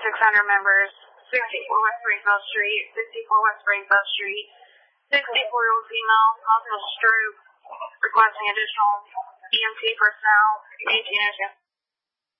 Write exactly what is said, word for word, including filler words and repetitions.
six hundred members, sixty-four West Springfield Street, sixty-four West Springfield Street, sixty-four-year-old female, hospital stroke, requesting additional E M T personnel, eighteen inches.